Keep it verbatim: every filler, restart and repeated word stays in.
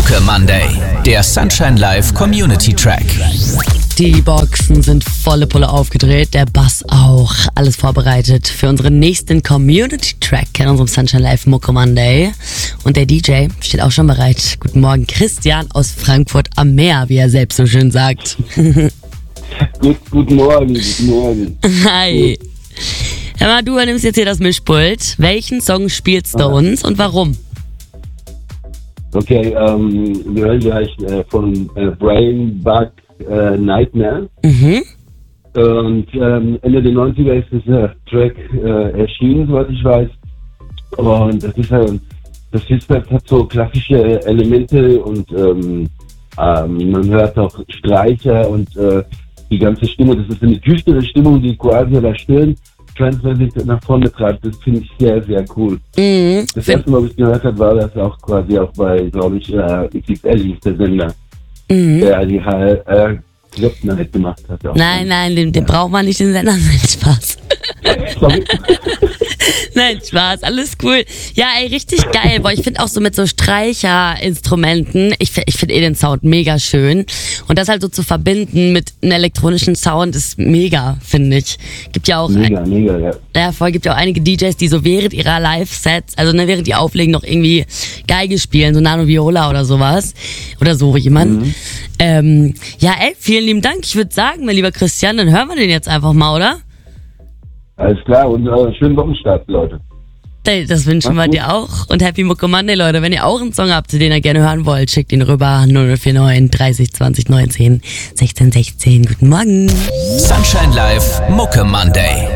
Mucke Monday, der Sunshine Live Community Track. Die Boxen sind volle Pulle aufgedreht, der Bass auch. Alles vorbereitet für unseren nächsten Community-Track in unserem Sunshine Live Mucke Monday. Und der D J steht auch schon bereit. Guten Morgen, Christian aus Frankfurt am Meer, wie er selbst so schön sagt. Gut, guten Morgen, guten Morgen. Hi. Hör mal, du übernimmst jetzt hier das Mischpult. Welchen Song spielst du Ah. uns und warum? Okay, ähm, wir hören gleich äh, von äh, Brain Bug äh, Nightmare. Mhm. Und ähm, Ende der neunziger ist dieser Track äh, erschienen, soweit ich weiß. Und das ist äh, das Feedback hat so klassische Elemente und ähm, ähm, man hört auch Streicher und äh, die ganze Stimmung. Das ist eine düstere Stimmung, die quasi da Stirn transversiert nach vorne treibt. Das finde ich sehr, sehr cool. Mhm. Das erste Mal, was ich gehört habe, war das auch quasi auch bei, glaube ich, äh, X X L hieß der Sender, Mhm. der die halt äh, Klöpfner gemacht hat. Auch. Nein, nein, den, den braucht man nicht, den Sender. Nein, Spaß. Sorry. Nein, Spaß, alles cool. Ja, ey, richtig geil. Boah, ich finde auch so mit so Streicherinstrumenten, ich, fi- ich finde eh den Sound mega schön. Und das halt so zu verbinden mit einem elektronischen Sound ist mega, finde ich. Gibt ja auch, Mega, mega, ja. ja, voll, gibt ja auch einige D Js, die so während ihrer Live-Sets, also ne, während die auflegen, noch irgendwie Geige spielen, so Nano Viola oder sowas. Oder so jemand. Mhm. Ähm, ja, ey, vielen lieben Dank. Ich würde sagen, mein lieber Christian, dann hören wir den jetzt einfach mal, oder? Alles klar und äh, schönen Wochenstart, Leute. Ey, das wünschen wir Mach's gut. dir auch. Und Happy Mucke Monday, Leute. Wenn ihr auch einen Song habt, den ihr gerne hören wollt, schickt ihn rüber. null null vier neun dreißig zwanzig neunzehn sechzehn sechzehn. Guten Morgen. Sunshine Live Mucke Monday.